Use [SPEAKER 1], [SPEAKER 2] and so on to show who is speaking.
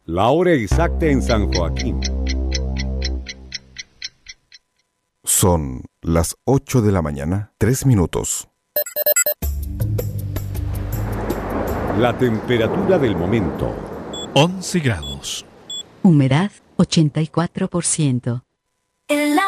[SPEAKER 1] La hora exacta en San Joaquín.
[SPEAKER 2] Son las 8 de la mañana, 3 minutos.
[SPEAKER 1] La temperatura del momento.
[SPEAKER 3] 11 grados.
[SPEAKER 4] Humedad 84%.